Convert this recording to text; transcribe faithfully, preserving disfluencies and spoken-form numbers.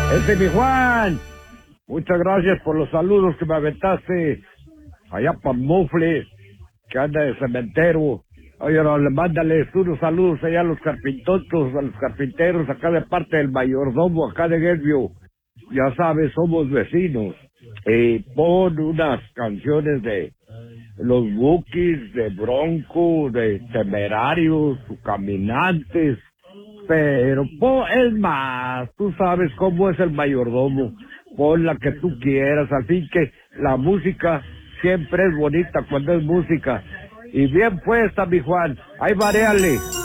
Este mi Juan, muchas gracias por los saludos que me aventaste allá para Mufle, que anda de cementero. Oye, no, le mándales unos saludos allá a los carpintotos, a los carpinteros, acá de parte del mayordomo, acá de Guervio. Ya sabes, somos vecinos. Y pon unas canciones de los Bukis, de Bronco, de Temerarios, Caminantes. Pero, po, es más, tú sabes cómo es el mayordomo. Pon la que tú quieras, así que la música siempre es bonita cuando es música. Y bien puesta, mi Juan, ahí varéale.